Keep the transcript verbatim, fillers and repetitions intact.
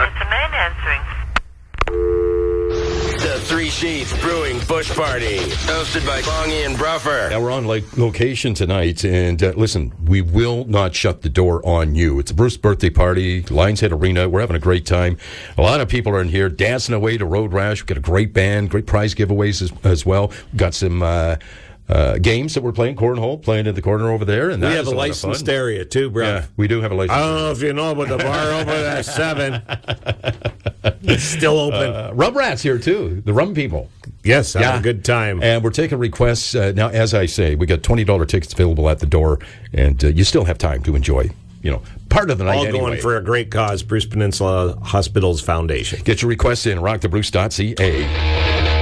It's a man answering. The Three Sheets Brewing Bush Party, hosted by Bongie and Bruffer. Now, we're on like location tonight, and uh, listen, we will not shut the door on you. It's a Bruce birthday party, Lions Head Arena. We're having a great time. A lot of people are in here dancing away to Road Rash. We've got a great band, great prize giveaways as, as well. We've got some uh, uh, games that we're playing, cornhole, playing in the corner over there. And we that have is a a licensed area, too, bro. Yeah, we do have a license. I don't know if you know, but the bar over there at seven. It's still open. Uh, Rum Rats here, too. The Rum people. Yes, have Yeah. a good time. And we're taking requests. Uh, now, as I say, we got twenty dollars tickets available at the door, and uh, you still have time to enjoy, you know, part of the night All anyway. going for a great cause, Bruce Peninsula Hospitals Foundation. Get your requests in, rock the bruce dot c a.